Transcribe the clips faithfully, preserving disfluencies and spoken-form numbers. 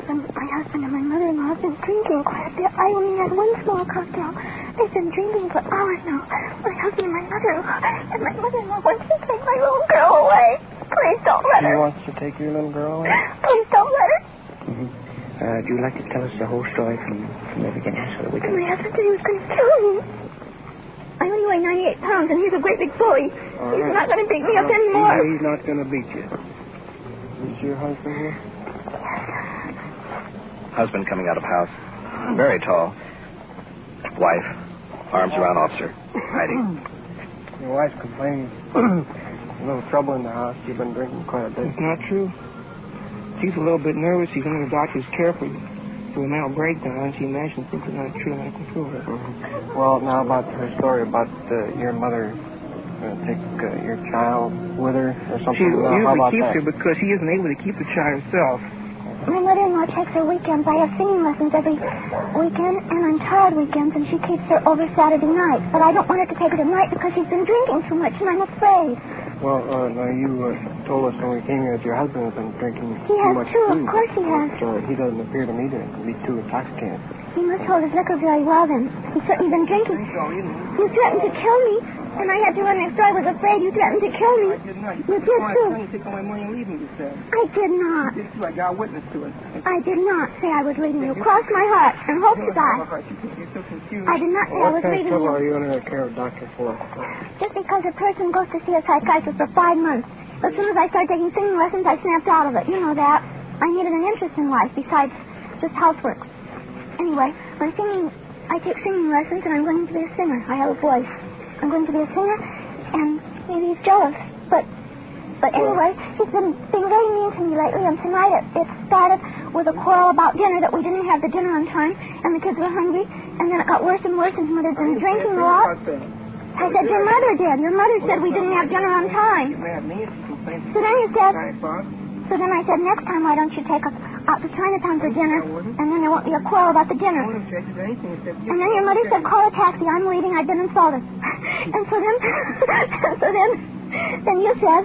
husband, my husband and my mother-in-law have been drinking quite a bit. I only had one small cocktail. They've been drinking for hours now. My husband and my mother-in-law. And my mother-in-law wants to take my little girl away. Please don't let her. She wants to take your little girl away? Please don't let her. Mm-hmm. Uh, do you like to tell us the whole story from, from the beginning so that we can... My husband said he was going to kill me. I only weigh ninety-eight pounds, and he's a great big bully. All he's right. not going to beat me up no, anymore. He's not going to beat you. Is your husband here? Husband coming out of house. Very tall. Wife. Arms around officer. Hiding. Your wife's complaining. A little trouble in the house. You've been drinking quite a bit. It's not true. She's a little bit nervous. She's under the doctor's care for, for a mental breakdown. She imagines things are not true, and I control her. Mm-hmm. Well, now about her story about uh, your mother uh, take uh, your child with her or something. She uh, usually keeps that? her because she isn't able to keep the child herself. My mother-in-law takes her weekends. I have singing lessons every weekend and on child weekends, and she keeps her over Saturday night. But I don't want her to take her tonight because she's been drinking so much, and I'm afraid. Well, uh, now you uh, told us when we came here that your husband has been drinking he too has much too, too. Of course he has. But, uh, he doesn't appear to me to be too intoxicated. He must hold his liquor very well, then. He's certainly been drinking. You threatened to kill me, and I had to run next door. I was afraid you threatened to kill me. I did not. You did, too. You took all my money and leave me, you said. I did not. You did, too. I got a witness to it. I did not say I was leaving you. Cross my heart and hope to die. You're so confused. I did not say I What was kind of leaving trouble you. are you under the care of Doctor for? Just because a person goes to see a psychiatrist for five months. As soon as I started taking singing lessons, I snapped out of it. You know that. I needed an interest in life besides just housework. Anyway, I'm singing. I take singing lessons, and I'm going to be a singer. I have a voice. I'm going to be a singer, and maybe he's jealous. But, but anyway, he's been being very mean to me lately, and tonight it, it started with a quarrel about dinner, that we didn't have the dinner on time, and the kids were hungry, and then it got worse and worse, and mother's been drinking a lot. I said, your mother did. Your mother said we didn't have dinner on time. So then you said, so then I said, next time, why don't you take us out to Chinatown for dinner, and then there won't be a quarrel about the dinner. And then your mother said, call a taxi. I'm leaving. I've been insulted. And so then, so then, then you said,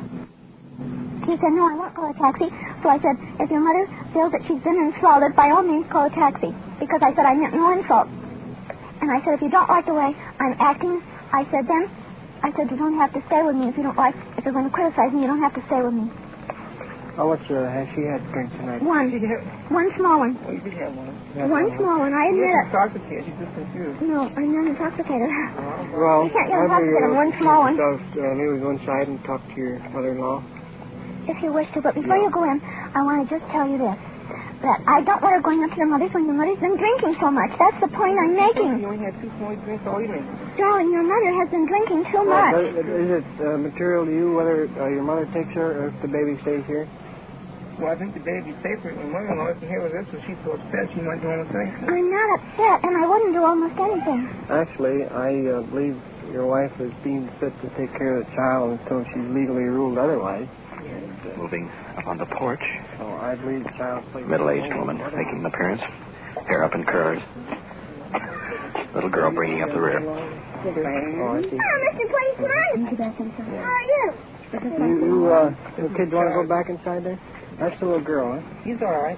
you said, no, I won't call a taxi. So I said, if your mother feels that she's been insulted, by all means, call a taxi. Because I said I meant no insult. And I said, if you don't like the way I'm acting, I said then, I said, you don't have to stay with me if you don't like, if you're going to criticize me, you don't have to stay with me. How much uh, has she had to drink tonight? One. One small one. Oh, you did have one. One small one, I admit You're it. intoxicated. She's just confused. No, I'm not intoxicated. Well, You can't get intoxicated on one small one. Yourself, uh, maybe go inside and talk to your mother-in-law. If you wish to, but before you go in, I want to just tell you this. That I don't want her going up to your mother's when your mother's been drinking so much. That's the point I'm making. You only had two small drinks all evening. Darling, your mother has been drinking too much. Well, is it uh, material to you whether uh, your mother takes her or if the baby stays here? Well, I think the baby's safer. My mother-in-law isn't here with us, so she's so upset she might do almost anything. I'm not upset, and I wouldn't do almost anything. Actually, I uh, believe your wife is deemed fit to take care of the child until she's legally ruled otherwise. Moving up on the porch. So I believe the child's placed... Middle-aged woman making an appearance. Hair up in curls. Little girl bringing up the rear. Oh, I see. Oh, Mister Policeman! How are you? You, you, uh, you kids want to go back inside there? That's the little girl, huh? He's all right.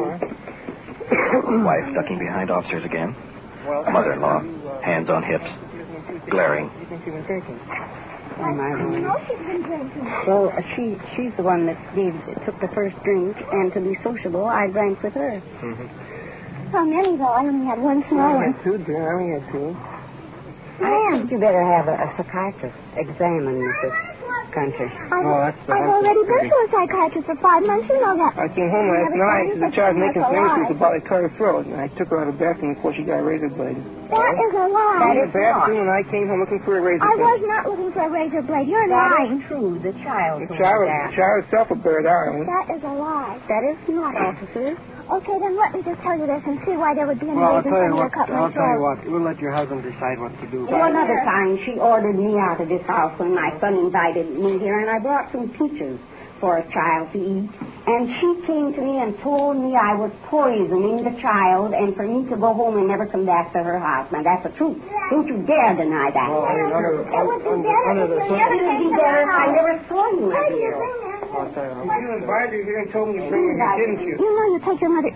Wife ducking behind officers again. Mother-in-law, hands on hips, glaring. You think she's been drinking? I know she's been drinking. Well, uh, she she's the one that gave, took the first drink, and to be sociable, I drank with her. Mm-hmm. How many, though? I only had one small I one. had two, dear. I only had two. I think you better have a, a psychiatrist examine this country. I've, Oh, that's the- I've that's already the been pretty- to a psychiatrist for five months. You know that. I came home last Never night. told me The such child a making thing. some That's a excuse lie. about the cut her throat. And I took her out of the bathroom before she got a razor blade. That is a lie. That In is the bathroom, and I came home looking for a razor I blade. was not looking for a razor blade. You're That lying. is true. The child The told child, me the that. child itself will bear it out. That is a lie. That is not, officer. Okay, then let me just tell you this and see why there would be any Well, I'll reason tell for you me to what. cut my I'll tell you throat. what. We'll let your husband decide what to do. One other time, she ordered me out of this house when my son invited me here, and I brought some peaches for a child to eat. And she came to me and told me I was poisoning the child and for me to go home and never come back to her house. Now, that's the truth. Don't you dare deny that. Well, I mean, under, It would be under, better under if the you never It would came be to better the if I house. never saw you Why do you here. bring that? I'll tell you. You invited her here and told me to bring her here, didn't you? You know you take your mother